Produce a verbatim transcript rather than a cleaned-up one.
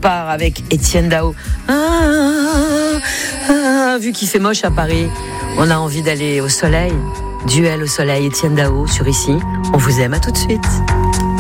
part avec Étienne Dao. Ah, ah, ah, vu qu'il fait moche à Paris, on a envie d'aller au soleil. Duel au soleil, Étienne Dao sur Ici. On vous aime, à tout de suite.